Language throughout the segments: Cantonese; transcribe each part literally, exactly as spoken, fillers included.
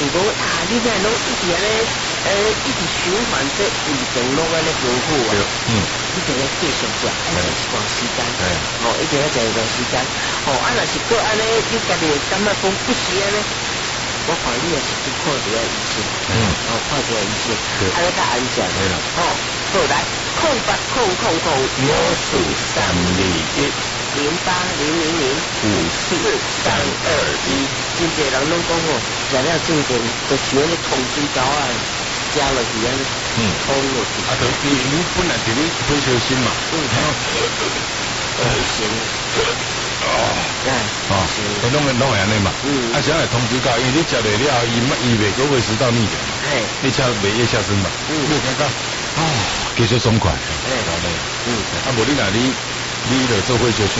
想讲啊，你这拢一直安尼，呃，一直循环这运动拢安尼功夫啊， 嗯， 你就要继续做，要一段时间，哦，一定要一段时间，哦，啊，若是过安尼，你家己感觉讲不是安尼，我看你也是去看一下医生，嗯，哦，看一下医生，安尼较安全，哦，好来，空八空空空， 我数三二一。 零八零零零五四三二一，真侪人拢讲吼，食了正正，就是迄个通水胶啊，加落去安尼，嗯，通落去。 啊，就你你本来就你退休心嘛，嗯， 哦，行，哦，哎， 哦，都拢会拢会安尼嘛，嗯，啊，想来通水胶，因为你食了了，伊伊袂个胃食道逆流嘛，哎，你吃袂夜下身嘛，嗯，你感觉啊，继续爽快，哎，嗯，啊，无你若你。你著做会就算，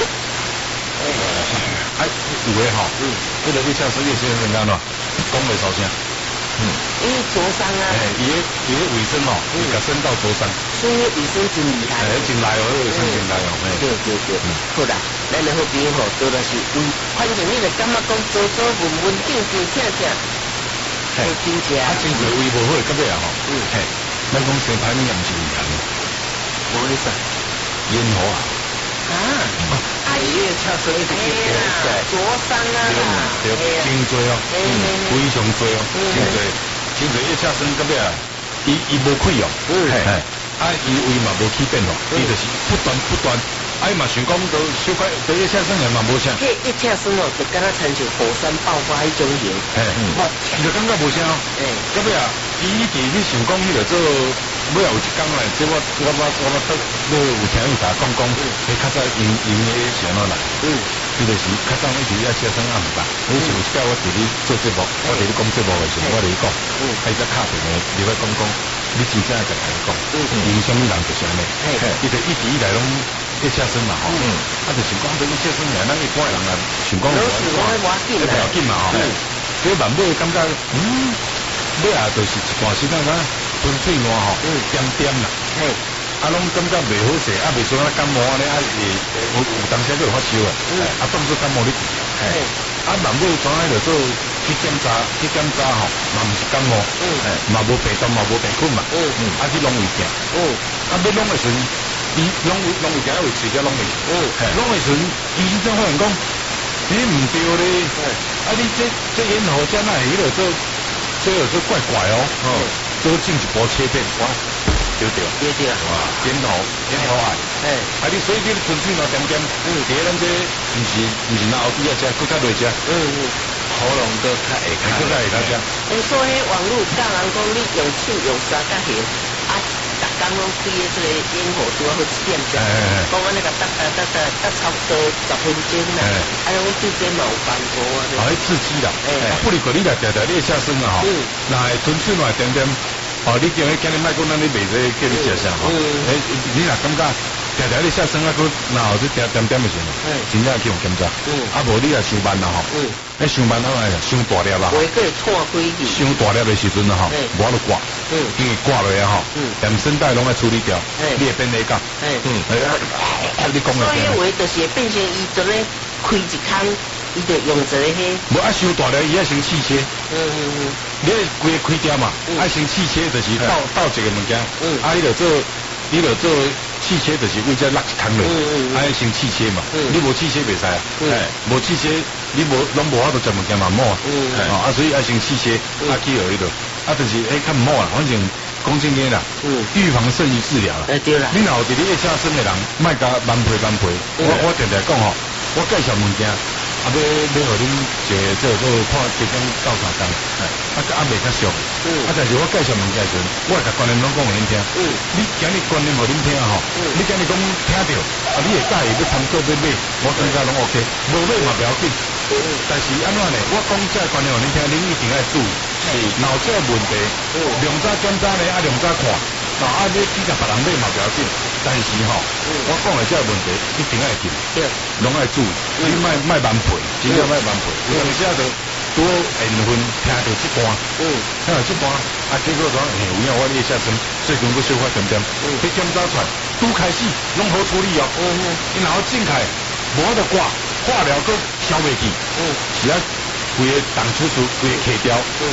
哎，有诶吼，嗯，迄个你唱十月先生安怎讲袂收声， 嗯，因为灼伤啊， 哎，伊个伊个卫生吼，伊甲伸到灼伤， 所以卫生真厉害， 哎，真来哦，卫生真来哦， 对对对，好啦，咱的好朋友吼，多的是胃，反正你著感觉讲做做稳稳定定正正，嘿，真正， 啊，真侪胃无好诶，到尾啊吼，嗯，嘿，咱讲生歹物也毋是胃寒， 无意思。 咽喉啊！ 啊！啊！伊个车身一直去对，灼伤啊！ 对，真多哦，嗯，非常多哦，真多，真多。一车身到尾啊，伊伊无溃疡，嗯，嘿，啊，伊胃嘛无起变哦，伊就是不断不断，啊，伊嘛想讲都小可，对一车身也嘛无啥。 迄一车身哦，就敢若亲像火山爆发迄种型， 嘿，嗯，就感觉无啥哦，哎，到尾啊，伊一直你想讲迄个做。尾后有一工来，即我我我我我得你有听伊甲讲讲，你较早因因个是安怎来？嗯，伊就是较早一直要车身暗捌。你想一摆我伫你做节目，我伫你讲节目的时候，我伫你讲，嗯，伊才敲电话，你要讲讲，你真正甲伊讲，嗯，因什么人就是安尼，嘿，伊就一直以来拢一车身嘛吼，嗯，啊就想讲这一车身来，咱一般人啊，想讲我要不要紧嘛吼，所以慢慢感觉，嗯，尾啊就是一段时间啊。吞嘴烂吼，点点啦，嘿，啊，拢感觉袂好势，啊，袂像啊感冒安尼，啊，会有有当时都有发烧啊，啊，当做感冒你治疗，嘿，啊，慢慢怎样就做去检查，去检查吼，嘛毋是感冒，嗯，嘛无病毒，嘛无病菌嘛，嗯嗯，啊去弄胃镜，嗯，啊要弄的时阵，伊弄胃弄胃镜要随着弄胃，嗯，弄的时阵，医生才发现讲，你毋对咧，啊，你这这咽喉这那迄个做，这有做怪怪哦，哦。都进一步切片，哇，对对， 对对， 哇，咽喉咽喉癌，哎，啊你所以你纯粹拿点点，嗯，第咱这毋是毋是拿后边啊只，搁较落只，嗯嗯，喉咙都较下骹，搁较下骹只。 诶，所以网络教人讲你用手用沙甲型，啊，逐工拢开个这个咽喉拄啊好一点钟，讲安尼个搭搭搭搭搭差不多十分钟啦，啊，我对这嘛有帮助啊。 啊，迄刺激啦，哎，不离个你来调调你下身啊吼，那纯粹拿点点。哦，你叫迄今日莫讲咱你卖这叫你食啥吼？诶，你若感觉常常你下身啊，佮然后这点点点的时候，真正去用检查。啊，无你也伤慢啦吼。诶，伤慢啊，伤大粒啦。 袂过错开去。 伤大粒的时阵啊吼，无法度挂，因为挂落啊吼，连声带拢要处理掉，你会变内角。嗯，啊，你讲了。 所以话就是变成伊阵咧开一空。伊就用一个迄， 无啊，伤大了，伊爱先气切。嗯嗯嗯，你规个开掉嘛，爱先气切，就是倒倒一个物件。嗯，啊，你就做，你就做气切，就是为只落一空落，爱先气切嘛。嗯，你无气切袂使啊。哎，无气切，你无拢无法度食物件嘛，唔好啊。嗯，啊，所以爱先气切，啊去学迄度，啊，就是哎较唔好啦，反正讲真诶啦。嗯，预防胜于治疗啦。 哎对啦。 你若有伫你一车身诶人，莫甲蛮赔蛮赔。我我常常讲吼，我介绍物件。啊，要要互恁一个做做看其中教三工，啊，啊袂较俗，啊，但是我介绍物件时阵，我会甲观念拢讲互恁听。你今日观念互恁听吼，你今日讲听着，啊，你会介意要参做要买，我感觉拢 OK， 无买嘛不要紧。但是安怎呢？我讲这观念互恁听，恁一定要注意，是脑这问题，两早检查呢，啊两早看，啊啊你去甲别人买嘛不要紧。但是吼，我讲的这个问题一定要记，拢爱注意，你莫莫慢赔，真正莫慢赔。有当时啊，就多缘分听到这段，听到这段，啊，结果讲嘿，有影我列下身，最近个小可点点，去检查出来，拄开始拢好处理哦，然后进开，无得挂，化疗个消袂去，是啊，规个动手术，规个切掉。